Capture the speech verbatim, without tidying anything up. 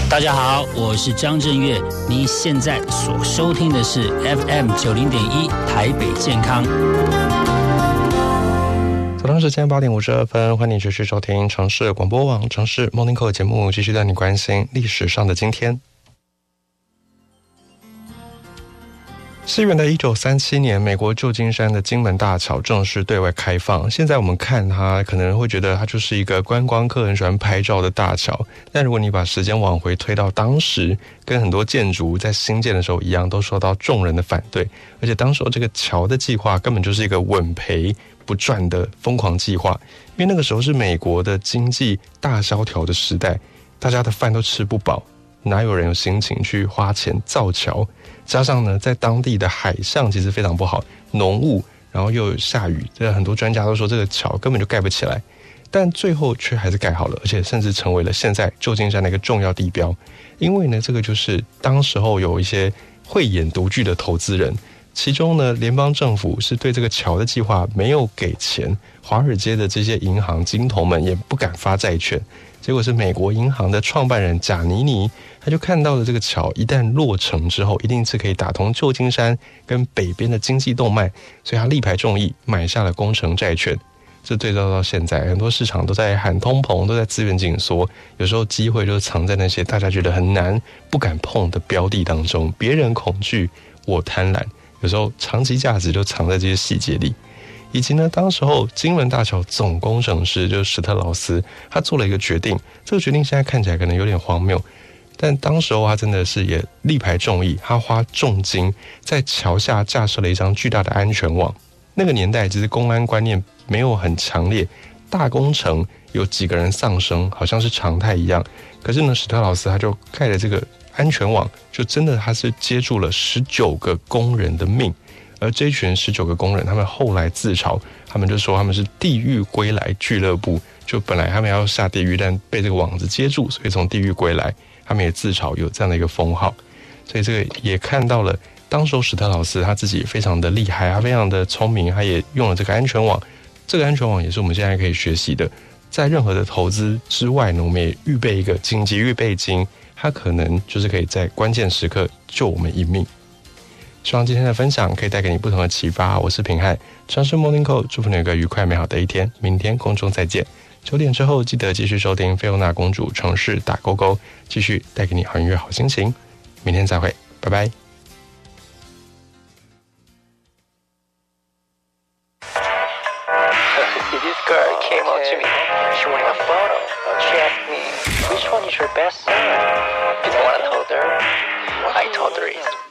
大家好，我是张震岳，你现在所收听的是 F M 九零点一台北健康。 早上时间八点五十二分，欢迎继续收听城市广播网城市 Morning Call 节目，继续带你关心历史上的今天。西元的一九三七年，美国旧金山的金门大桥正式对外开放。现在我们看它，可能会觉得它就是一个观光客很喜欢拍照的大桥，但如果你把时间往回推到当时，跟很多建筑在兴建的时候一样，都受到众人的反对。而且当时这个桥的计划根本就是一个稳赔不赚的疯狂计划，因为那个时候是美国的经济大萧条的时代，大家的饭都吃不饱，哪有人有心情去花钱造桥？加上呢，在当地的海象其实非常不好，浓雾，然后又有下雨，这很多专家都说这个桥根本就盖不起来，但最后却还是盖好了，而且甚至成为了现在旧金山的一个重要地标。因为呢，这个就是当时候有一些慧眼独具的投资人，其中呢，联邦政府是对这个桥的计划没有给钱，华尔街的这些银行金童们也不敢发债券。结果是美国银行的创办人贾尼尼，他就看到了这个桥一旦落成之后，一定是可以打通旧金山跟北边的经济动脉，所以他力排众议买下了工程债券。这对照到现在，很多市场都在喊通膨，都在资源紧缩，有时候机会就藏在那些大家觉得很难不敢碰的标的当中，别人恐惧我贪婪，有时候长期价值就藏在这些细节里。以及呢，当时候金门大桥总工程师就是史特劳斯，他做了一个决定，这个决定现在看起来可能有点荒谬，但当时候他真的是也力排众议，他花重金在桥下架设了一张巨大的安全网。那个年代其实公安观念没有很强烈，大工程有几个人丧生好像是常态一样，可是呢，史特劳斯他就盖了这个安全网，就真的他是接住了十九个工人的命。而这群十九个工人，他们后来自嘲，他们就说他们是地狱归来俱乐部，就本来他们要下地狱，但被这个网子接住，所以从地狱归来，他们也自嘲有这样的一个封号。所以这个也看到了，当时史特劳斯他自己非常的厉害，他非常的聪明，他也用了这个安全网。这个安全网也是我们现在可以学习的，在任何的投资之外呢，我们也预备一个紧急预备金，它可能就是可以在关键时刻救我们一命。希望今天的分享可以带给你不同的启发。我是平汉，城市 Morning Call， 祝福你有个愉快美好的一天。明天空中再见，九点之后记得继续收听菲欧娜公主城市打勾勾，继续带给你好音乐好心情。明天再会，拜拜。 This girl came up to me. She wanted a photo. She asked me, which one is your best son? You know what I told her? I told her is